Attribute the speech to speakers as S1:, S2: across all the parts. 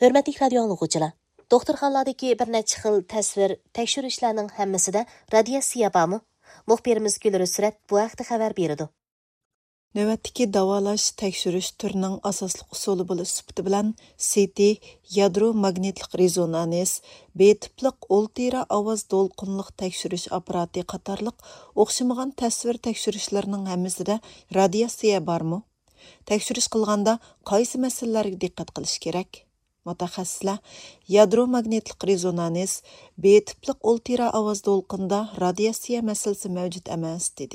S1: Hörmətli radio anlıqçılar, doktorxanalardakı bir neçə xil təsvir təkşürüşlərinin həmməsidə radiasiya barmı? Muxbirimiz Gülür Süret bu haqda xəbər berdi.
S2: Növbətdəki davalash tekshirish türünün asaslı usulu bo'lish sifati bilan CT, yadro magnetlik rezonans, betipliq ultra ovoz to'lqinliq tekshirish apparati qatorliq o'xshamagan tasvir tekshirishlarning hammasida radiasiya bormi? Tekshirish qilganda qaysi masalalarga diqqat qilish kerak? Mutaxassislar yadro magnetlik rezonans, betipliq ultra ovoz to'lqinda radiasiya masalasi mavjud emas dedi.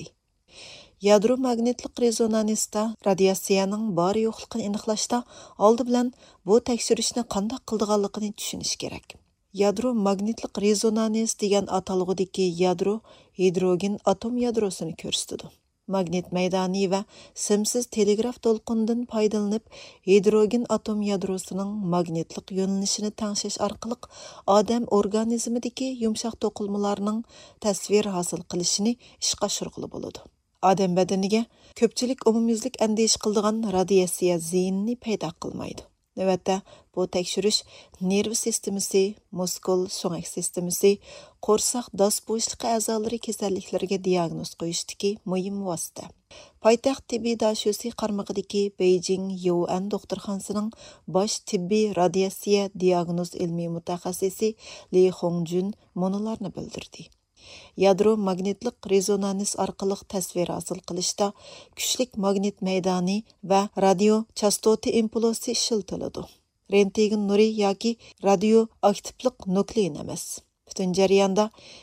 S2: Yadro magnetlik rezonansda radiasiyaning bor yo'qligini aniqlashda oldi bilan bu tekshirishni qanday qildiganligini tushunish kerak. Yadro magnetlik rezonans degan atalg'udagi yadro hidrogen atom yadrosini ko'rsatadi. Magnet maydoni va simsiz telegraf to'lqindan foydalanib, hidrogen atom yadrosining magnetlik yo'nalishini tangshash orqali odam organizmidagi yumshoq to'qilmalarning tasvir hosil qilishini ishga oshirg'ili bo'ladi. Odam badaniga ko'pchilik umumyuzlik andish qildigan radiasiya ziyinni paydo qilmaydi. Navbatda bu tekshirish nerv sistemasi, muskul, so'ngak sistemasi, qo'rsoq dos bo'shliqi a'zolari kasalliklariga diagnoz qo'yishdagi muhim vosita. Poytaxt tibbiy dashosi qarmog'idagi Beijing Yuan doktorxonasining bosh tibbiy radiasiya diagnoz ilmiy mutaxassisi Li Hongjun monolarni bildirdi. Yadro magnetlik rezonans orqali tasvir hosil qilishda kuchlik magnet maydoni va radio chastoti impulsi ishlatiladi. Rentgen nuri yoki radioaktivlik nuklein emas. Butun jarayonda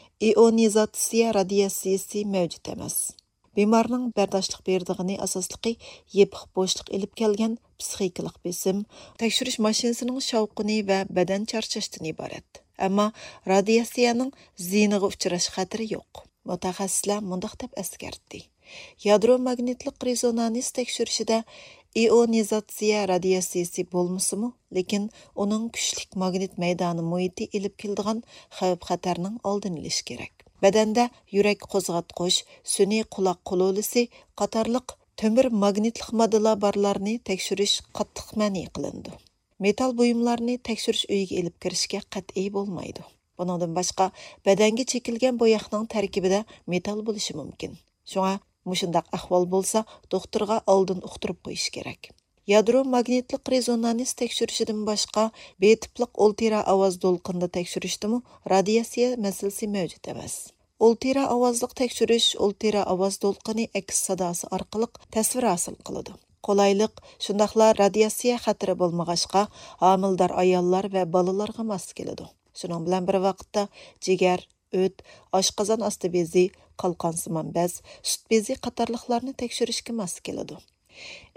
S2: ionizatsiya radiatsiyasi mavjud emas. Bemorning bardoshlik berdig'ini asosligi yepiq bo'shliq ilib kelgan psixikalik besim, tekshirish mashinasining shovqini va badan charchashdan iborat. Ammo radiasiyaning ziyniga uchrash xatiri yo'q. Mutaxassislar mundaq deb eskartdi. Yadro magnetlik rezonans tekshirishida ionizatsiya radiatsiyasi bo'lmasimi, lekin uning kuchlik magnet maydoni muhiti ilib keladigan xavf-xatarning oldini olish kerak. Badanda yurak qo'zg'atqich, sun'iy quloq qululisi qatorliq temir magnetlik moddalar borlarni tekshirish qattiq ma'ni qilindi. Metal buyumlarni tekshirish uyiga elib kirishga qat'iy bo'lmaydi. Buningdan boshqa badanga chekilgan bo'yoqning tarkibida metal bo'lishi mumkin. Shunga mushundaq ahvol bo'lsa, doktorga oldin uqtirib qo'yish kerak. Yadro magnetlik rezonans tekshirishidan boshqa betipliq ultra ovoz to'lqinda tekshirishdimi radiasiya masalasi mavjud emas. Ultra ovozliq tekshirish ultra ovoz to'lqini aks sadosi orqali tasvir hosil qiladi. Qolayliq, shundaqla radiasiya xatiri bo'lmag'achqa homildor ayollar va bolalarga mos keladi. Shuning bilan bir vaqtda jigar, o't, oshqozon osti bezi, qalqonsimon bez, sut bezi qatorliqlarni tekshirishga mos keladi.